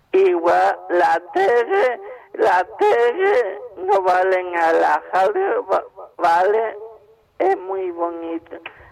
Igual la tele no valen a la radio, vale, es muy bonito.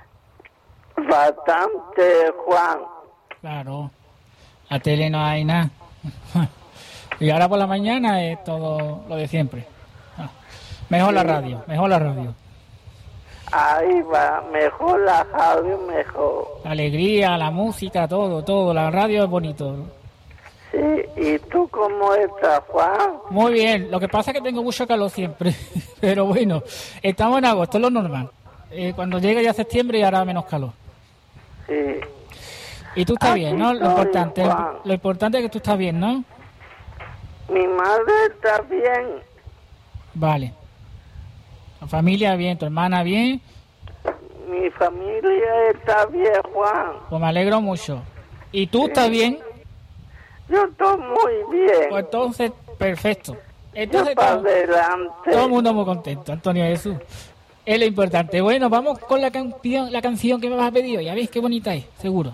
Bastante, Juan. Claro, la tele no hay nada. Y ahora por la mañana es todo lo de siempre. Mejor la radio, mejor la radio. Ahí va, mejor la radio, mejor. La alegría, la música, todo. La radio es bonito. Sí, ¿y tú cómo estás, Juan? Muy bien, lo que pasa es que tengo mucho calor siempre. Pero bueno, estamos en agosto, es lo normal. Cuando llega ya septiembre ya hará menos calor. Sí. Y tú estás Aquí bien, ¿no? Lo importante es que tú estás bien, ¿no? Mi madre está bien. Vale. La familia bien, tu hermana bien. Mi familia está bien, Juan. Pues me alegro mucho. ¿Y tú estás bien? Yo estoy muy bien. Pues entonces, perfecto. Yo Entonces para adelante. todo el mundo muy contento, Antonio Jesús. Es lo importante. Bueno, vamos con la canción que me vas a pedir hoy. Ya ves qué bonita es, seguro.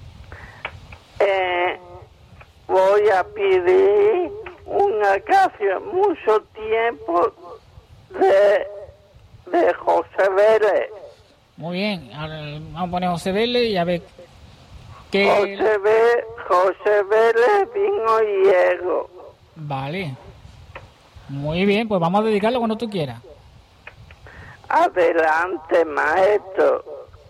Voy a pedir una canción mucho tiempo de José Vélez. Muy bien. Ahora vamos a poner José Vélez y a ver qué... José Vélez, Vino y Ego. Vale. Muy bien, pues vamos a dedicarlo cuando tú quieras. Adelante, maestro.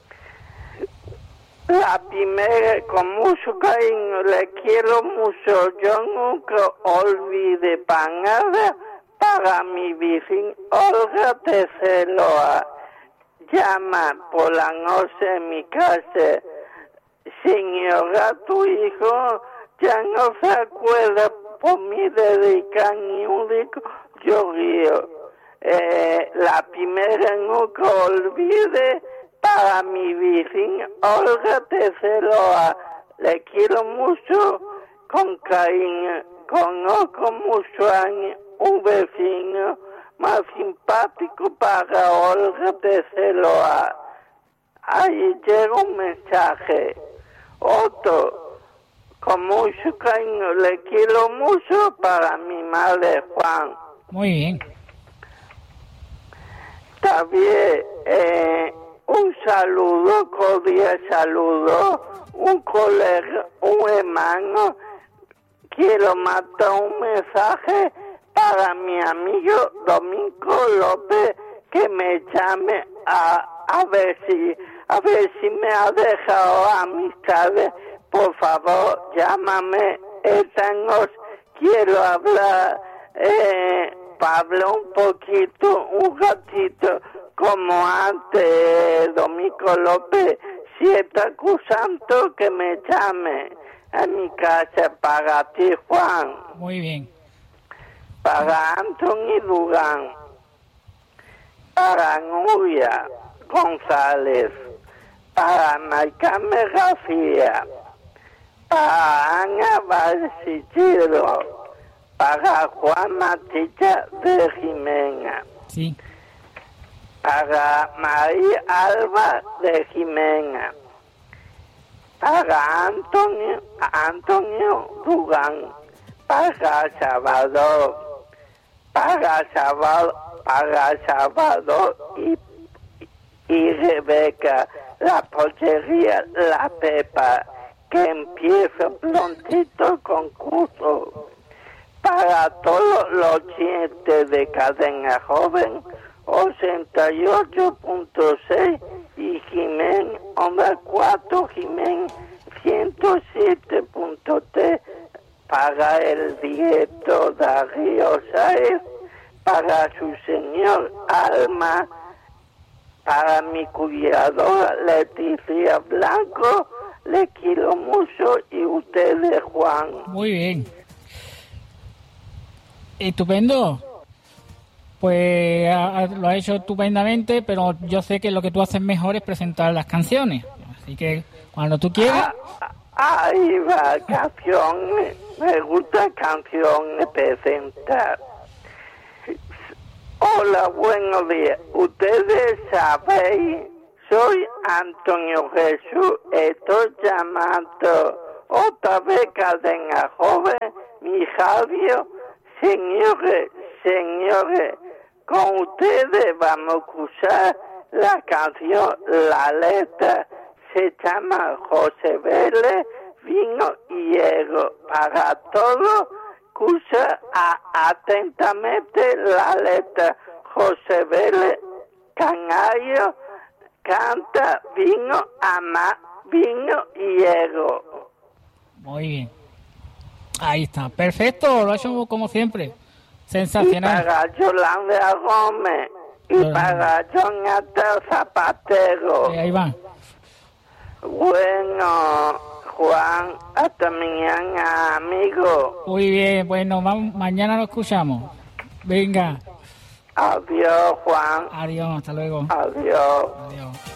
La primera, con mucho cariño, le quiero mucho. Yo nunca olvidé pagar para mi virgen Olga Teceloa. Llama por la noche en mi casa. Señora, tu hijo ya no se acuerda, por mí dedica ni un rico llorío. La primera nunca olvide para mi virgen Olga Teceloa. Le quiero mucho, con cariño, conozco muchos años, un vecino más simpático para Olga Teceloa. Ahí llega un mensaje. Otro, con mucho cariño, le quiero mucho para mi madre Juan. Muy bien. Está bien. Un saludo, cordial saludo. Un colega, un hermano. Quiero mandar un mensaje para mi amigo Domingo López, que me llame a ver si me ha dejado amistades. Por favor, llámame esta noche. Quiero hablar, Pablo, un poquito, un ratito, como antes, Domingo López. Si está acusando, que me llame a mi casa para ti, Juan. Muy bien. Para Anthony Dugan. Para Nuria González, para Maicame García, para Ana Valsichero, para Juan Matilla de Jimena, Sí. para María Alba de Jimena, para Antonio Dugan, para Salvador, para Salvador y Rebeca, la pollería La Pepa, que empieza prontito el concurso. Para todos los oyentes de Cadena Joven, 88.6 y Jimen, Onda 4, Jimen, 107.3, para el director Darío Sáez, para su señor Alma, para mi cuidadora Leticia Blanco, le quiero mucho, y ustedes, Juan. Muy bien. Estupendo. Pues lo ha hecho estupendamente, pero yo sé que lo que tú haces mejor es presentar las canciones. Así que cuando tú quieras... Ahí va, canciones. Me gusta canciones presentar. Hola, buenos días. Ustedes sabéis, soy Antonio Jesús. Estoy llamando otra vez Cadena Joven. Mi radio. Señores, con ustedes vamos a escuchar la canción, la letra se llama José Vélez, Vino y Hielo. Para todos, escucha atentamente la letra. José Vélez, Canario, canta Vino y Hielo. Muy bien. Ahí está. Perfecto, lo ha hecho como siempre. Sensacional. Y para Yolanda Gómez. Y para Jonathan Zapatero. Sí, ahí va. Bueno, Juan, hasta mañana, amigo. Muy bien, bueno, mañana lo escuchamos. Venga. Adiós, Juan. Adiós, hasta luego. Adiós. Adiós.